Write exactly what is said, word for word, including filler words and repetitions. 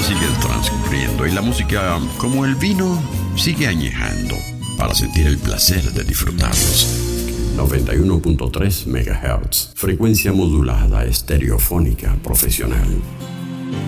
siguen transcurriendo y la música, como el vino, sigue añejando para sentir el placer de disfrutarlos. noventa y uno punto tres megahertz, frecuencia modulada estereofónica profesional.